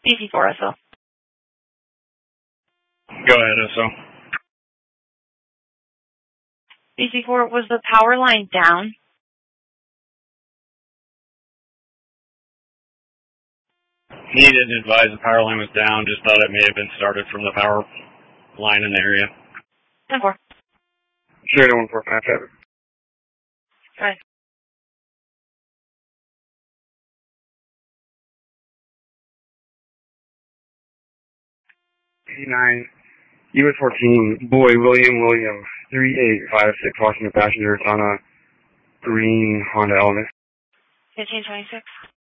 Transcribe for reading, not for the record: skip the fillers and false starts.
BC4 SO. Go ahead, SO. BC4, was the power line down? He didn't advise the power line was down, just thought it may have been started from the power line in the area. 10-4. Sure, 1457. Right. US 14, Boy William 3856, Washington passenger. It's on a green Honda Element. 1526.